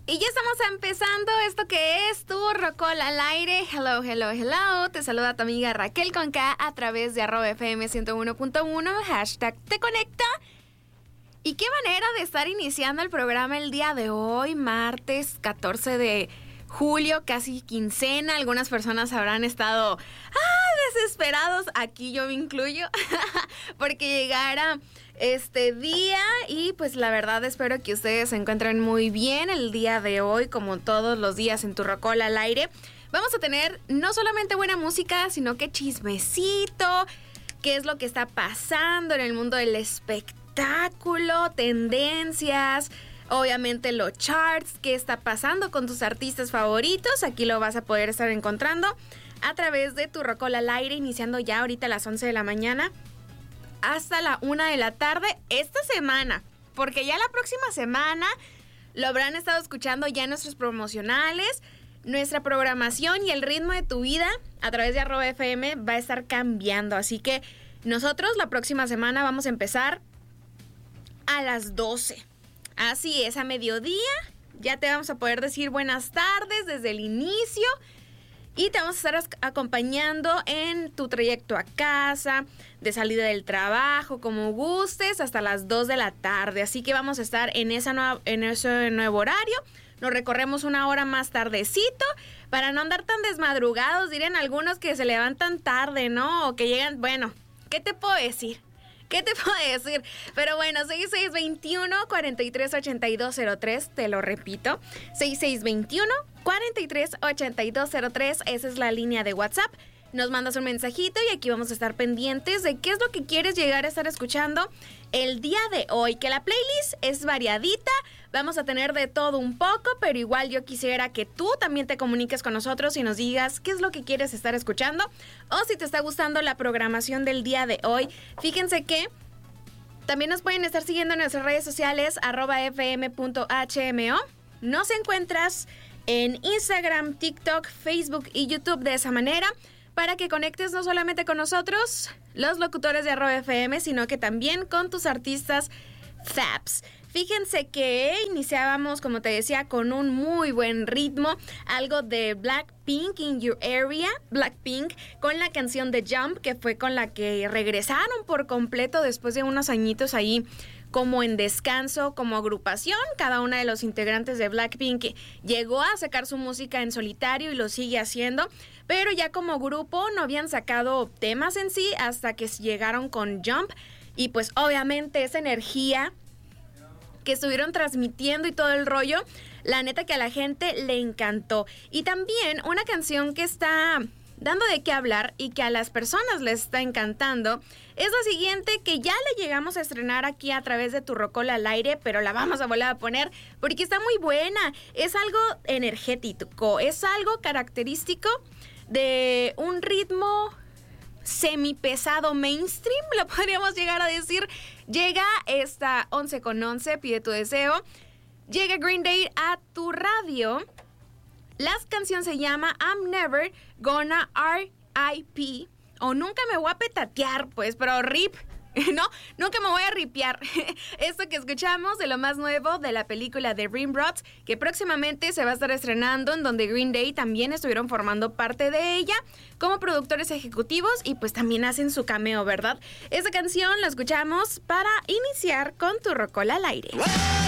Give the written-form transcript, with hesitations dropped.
Y ya estamos empezando esto que es tu Rocola al aire. Hello, hello, hello. Te saluda tu amiga Raquel con K a través de @FM 101.1, hashtag te conecta. Y qué manera de estar iniciando el programa el día de hoy, martes 14 de julio, casi quincena. Algunas personas habrán estado desesperados, aquí yo me incluyo, porque llegara este día. Y pues la verdad espero que ustedes se encuentren muy bien el día de hoy, como todos los días en tu Rocola al aire. Vamos a tener no solamente buena música, sino que chismecito, qué es lo que está pasando en el mundo del espectáculo, tendencias, obviamente los charts, qué está pasando con tus artistas favoritos. Aquí lo vas a poder estar encontrando a través de tu Rocola al aire, iniciando ya ahorita a las 11 de la mañana hasta la 1 de la tarde esta semana, porque ya la próxima semana lo habrán estado escuchando ya en nuestros promocionales. Nuestra programación y el ritmo de tu vida a través de @FM va a estar cambiando, así que nosotros la próxima semana vamos a empezar a las 12. Así es, a mediodía ya te vamos a poder decir buenas tardes desde el inicio y te vamos a estar acompañando en tu trayecto a casa, de salida del trabajo, como gustes, hasta las 2 de la tarde. Así que vamos a estar en ese nuevo horario. Nos recorremos una hora más tardecito para no andar tan desmadrugados. Dirían algunos que se levantan tarde, ¿no? O que llegan, bueno, ¿qué te puedo decir? Pero bueno, 6621-438203, te lo repito, 6621-438203, esa es la línea de WhatsApp. Nos mandas un mensajito y aquí vamos a estar pendientes de qué es lo que quieres llegar a estar escuchando el día de hoy, que la playlist es variadita, vamos a tener de todo un poco, pero igual yo quisiera que tú también te comuniques con nosotros y nos digas qué es lo que quieres estar escuchando o si te está gustando la programación del día de hoy. Fíjense que también nos pueden estar siguiendo en nuestras redes sociales @fm.hmo. Nos encuentras en Instagram, TikTok, Facebook y YouTube de esa manera, para que conectes no solamente con nosotros, los locutores de @FM, sino que también con tus artistas faps. Fíjense que iniciábamos, como te decía, con un muy buen ritmo, algo de Blackpink in Your Area, Blackpink con la canción de Jump, que fue con la que regresaron por completo después de unos añitos ahí como en descanso, como agrupación. Cada una de los integrantes de Blackpink llegó a sacar su música en solitario y lo sigue haciendo, pero ya como grupo no habían sacado temas en sí hasta que llegaron con Jump, y pues obviamente esa energía que estuvieron transmitiendo y todo el rollo, la neta que a la gente le encantó. Y también una canción que está dando de qué hablar y que a las personas les está encantando es la siguiente, que ya le llegamos a estrenar aquí a través de tu Rocola al aire, pero la vamos a volver a poner porque está muy buena. Es algo energético, es algo característico de un ritmo semipesado mainstream, lo podríamos llegar a decir. Llega esta 11:11, pide tu deseo. Llega Green Day a tu radio. La canción se llama I'm Never Gonna R.I.P. o Nunca Me Voy a Petatear, pues, pero RIP. No, nunca me voy a ripear. Esto que escuchamos de lo más nuevo de la película de Rimbrot, que próximamente se va a estar estrenando, en donde Green Day también estuvieron formando parte de ella como productores ejecutivos y pues también hacen su cameo, ¿verdad? Esta canción la escuchamos para iniciar con tu Rocola al aire.